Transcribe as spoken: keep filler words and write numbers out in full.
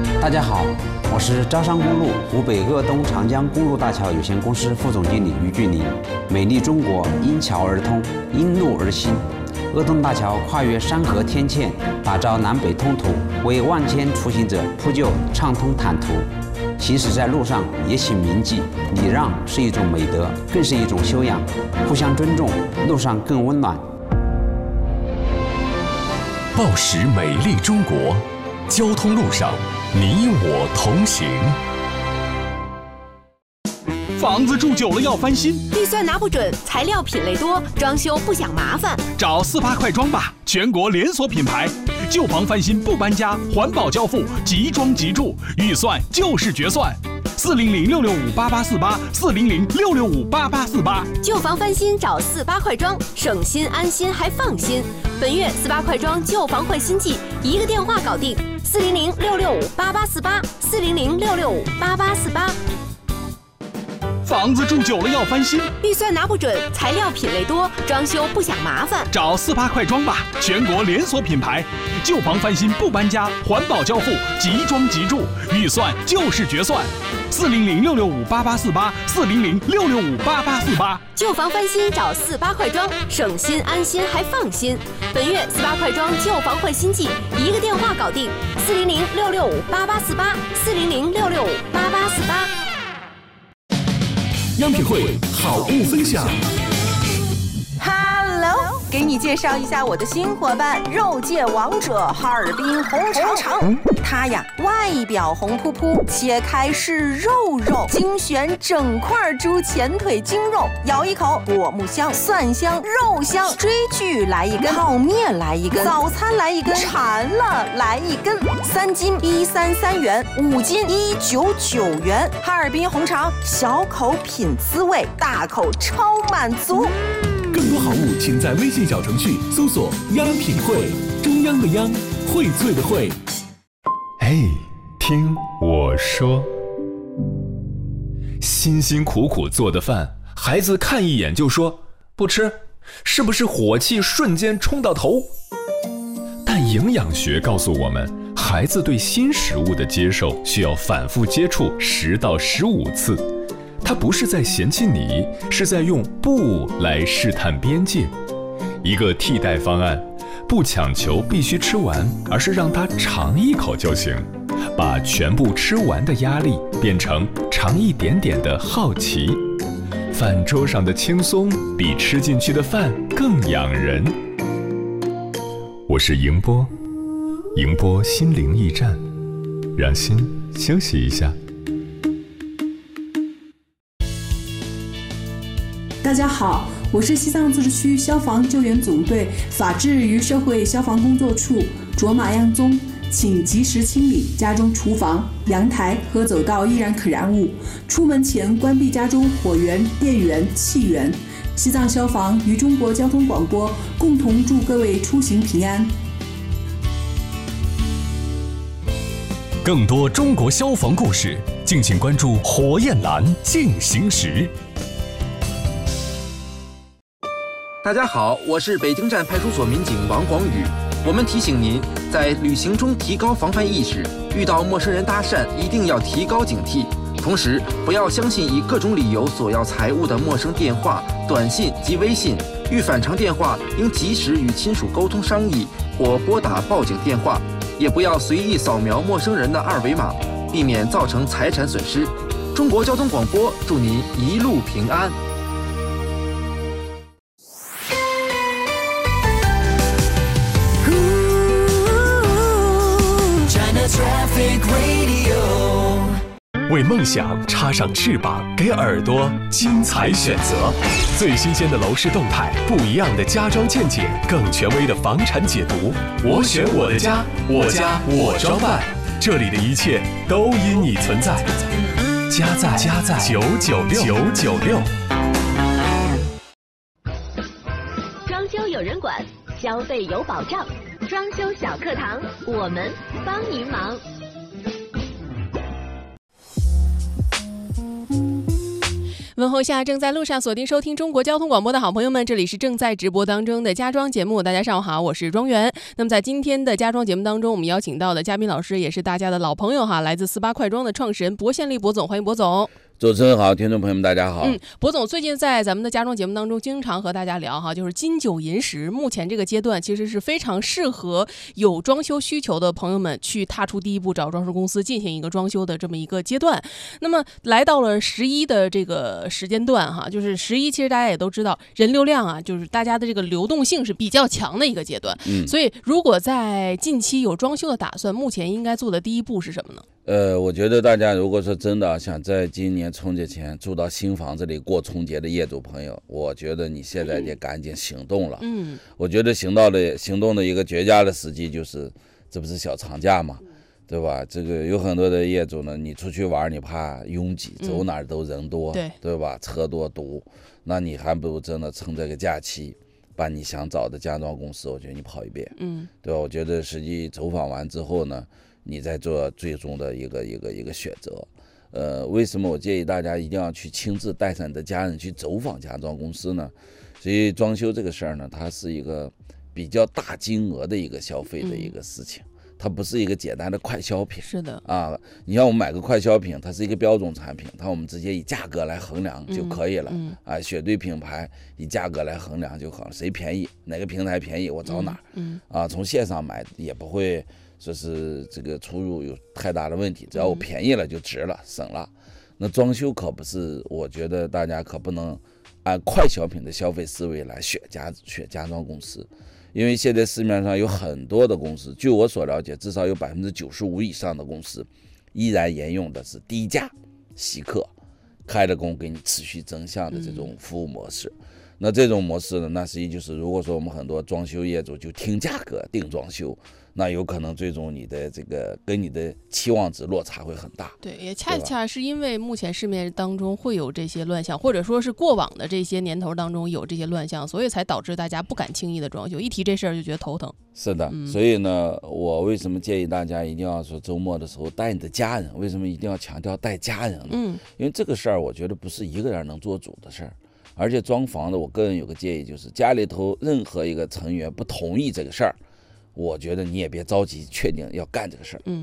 大家好，我是招商公路湖北鄂东长江公路大桥有限公司副总经理于俊林。美丽中国因桥而通，因路而行。鄂东大桥跨越山河天堑，打造南北通途，为万千出行者铺就畅通坦途。行驶在路上也请铭记，礼让是一种美德，更是一种修养。互相尊重，路上更温暖。 报时美丽中国，交通路上你我同行。 房子住久了要翻新， 预算拿不准，材料品类多，装修不想麻烦， 找四八快装吧，全国连锁品牌，旧房翻新不搬家，环保交付，即装即住，预算就是决算。四零零六六五八八四八，四零零六六五八八四八。 旧房翻新找四八快装，省心安心还放心。本月四八快装旧房换新季，一个电话搞定，四零零六六五八八四八，四零零六六五八八四八。 房子住久了要翻新， 预算拿不准，材料品类多，装修不想麻烦， 找四八快装吧，全国连锁品牌，旧房翻新不搬家，环保交付，即装即住，预算就是决算。四零零六六五八八四八，四零零六六五八八四八。 旧房翻新找四八快装，省心安心还放心。本月四八快装旧房换新季，一个电话搞定，四零零六六五八八四八，四零零六六五八八四八。 央品汇好物分享。 Hello， 给你介绍一下我的新伙伴——肉界王者哈尔滨红肠。它呀，外表红扑扑，切开是肉肉，精选整块猪前腿精肉，咬一口，果木香、蒜香、肉香。追剧来一根，泡面来一根，早餐来一根，馋了来一根。三斤一三三元，五斤一九九元。哈尔滨红肠，小口品滋味，大口超满足。 更多好物，请在微信小程序搜索“央品汇”，中央的央，荟萃的荟。哎，听我说，辛辛苦苦做的饭，孩子看一眼就说不吃，是不是火气瞬间冲到头？但营养学告诉我们，孩子对新食物的接受需要反复接触十到十五次。他不是在嫌弃你，是在用不来试探边界。一个替代方案，不强求必须吃完，而是让他尝一口就行，把全部吃完的压力变成尝一点点的好奇。饭桌上的轻松比吃进去的饭更养人。我是迎波，迎波心灵驿站，让心休息一下。 大家好，我是西藏自治区消防救援总队法制与社会消防工作处卓玛样宗，请及时清理家中厨房、阳台和走道易燃可燃物，出门前关闭家中火源、电源、气源。西藏消防与中国交通广播共同祝各位出行平安。 更多中国消防故事，敬请关注火焰蓝进行时。 大家好，我是北京站派出所民警王广宇。我们提醒您，在旅行中提高防范意识，遇到陌生人搭讪一定要提高警惕。同时，不要相信以各种理由索要财物的陌生电话、短信及微信。遇反常电话，应及时与亲属沟通商议，或拨打报警电话。也不要随意扫描陌生人的二维码，避免造成财产损失。中国交通广播祝您一路平安。 为梦想插上翅膀，给耳朵精彩选择，最新鲜的楼市动态，不一样的家装见解，更权威的房产解读。我选我的家，我家我装扮，这里的一切都因你存在。家在家在九九六九九六。 装修有人管，消费有保障，装修小课堂，我们帮您忙。 问候下正在路上锁定收听中国交通广播的好朋友们，这里是正在直播当中的家装节目。大家上午好，我是庄园。那么在今天的家装节目当中，我们邀请到的嘉宾老师也是大家的老朋友哈，来自四八快装的创始人薄宪利薄总，欢迎薄总。 主持人好，听众朋友们大家好。 嗯，薄总最近在咱们的家装节目当中经常和大家聊哈，就是金九银十，目前这个阶段其实是非常适合有装修需求的朋友们去踏出第一步，找装修公司进行一个装修的这么一个阶段。那么来到了十一的这个时间段哈，就是十一其实大家也都知道，人流量啊，就是大家的这个流动性是比较强的一个阶段。嗯，所以如果在近期有装修的打算，目前应该做的第一步是什么呢？ 呃，我觉得大家如果说真的想在今年春节前住到新房子里过春节的业主朋友，我觉得你现在得赶紧行动了。嗯，我觉得行到的行动的一个绝佳的时机就是，这不是小长假嘛，对吧？这个有很多的业主呢，你出去玩你怕拥挤，走哪儿都人多，嗯、对对吧？车多堵，那你还不如真的趁这个假期，把你想找的家装公司，我觉得你跑一遍，嗯，对吧？我觉得实际走访完之后呢，你再做最终的一个一个一个选择。呃，为什么我建议大家一定要去亲自带上你的家人去走访家装公司呢？所以装修这个事儿呢，它是一个比较大金额的一个消费的一个事情，嗯、它不是一个简单的快消品。是的啊，你像我们买个快消品，它是一个标准产品，它我们直接以价格来衡量就可以了。嗯嗯、啊，选对品牌以价格来衡量就好了，谁便宜哪个平台便宜我找哪儿。嗯嗯、啊，从线上买也不会说是这个出入有太大的问题，只要我便宜了就值了，省了。那装修可不是，我觉得大家可不能按快消品的消费思维来选家选家装公司，因为现在市面上有很多的公司，据我所了解，至少有百分之九十五以上的公司依然沿用的是低价稀客，开了工给你持续增项的这种服务模式。嗯、那这种模式呢，那实际就是如果说我们很多装修业主就听价格定装修，那有可能最终你的这个跟你的期望值落差会很大。对，也恰恰是因为目前市面当中会有这些乱象，或者说是过往的这些年头当中有这些乱象，所以才导致大家不敢轻易的装修，一提这事儿就觉得头疼。是的，嗯、所以呢，我为什么建议大家一定要说周末的时候带你的家人？为什么一定要强调带家人呢？嗯，因为这个事儿我觉得不是一个人能做主的事儿。而且装房的，我个人有个建议，就是家里头任何一个成员不同意这个事儿，我觉得你也别着急确定要干这个事儿。嗯。